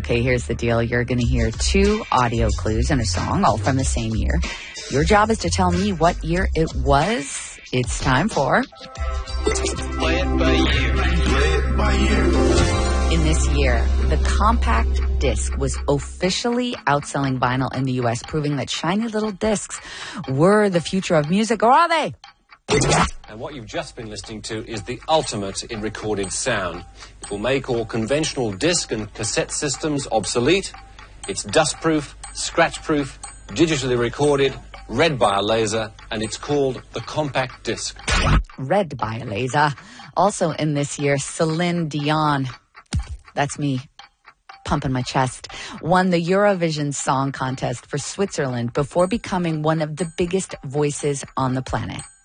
Okay, here's the deal. You're going to hear 2 audio clues in a song, all from the same year. Your job is to tell me what year it was. It's time for... Play it by year. Play it by year. In this year, the compact disc was officially outselling vinyl in the U.S., proving that shiny little discs were the future of music, or are they? And what you've just been listening to is the ultimate in recorded sound. It will make all conventional disc and cassette systems obsolete. It's dustproof, scratchproof, digitally recorded, read by a laser, and it's called the compact disc. Read by a laser. Also in this year, Celine Dion, that's me pumping my chest, won the Eurovision Song Contest for Switzerland before becoming one of the biggest voices on the planet.